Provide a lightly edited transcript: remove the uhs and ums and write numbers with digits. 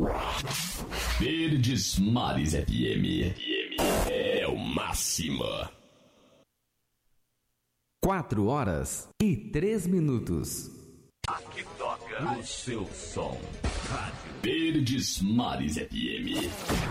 Verdes Mares FM. É o máximo. 4h03. Aqui toca o seu som. Rádio Verdes Mares FM.